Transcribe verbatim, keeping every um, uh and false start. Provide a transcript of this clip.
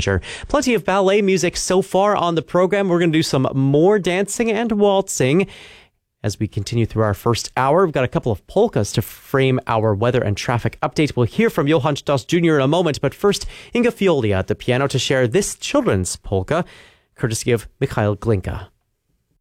measure. Plenty of ballet music so far on the program. We're going to do some more dancing and waltzing. As we continue through our first hour, we've got a couple of polkas to frame our weather and traffic update. We'll hear from Johann Stoss Junior in a moment, but first, Inga Fiolia at the piano to share this children's polka, courtesy of Mikhail Glinka.